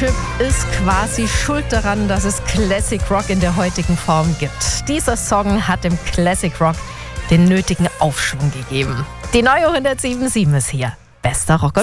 Chip ist quasi schuld daran, dass es Classic Rock in der heutigen Form gibt. Dieser Song hat dem Classic Rock den nötigen Aufschwung gegeben. Die neue 107.7 ist hier. Bester Rock und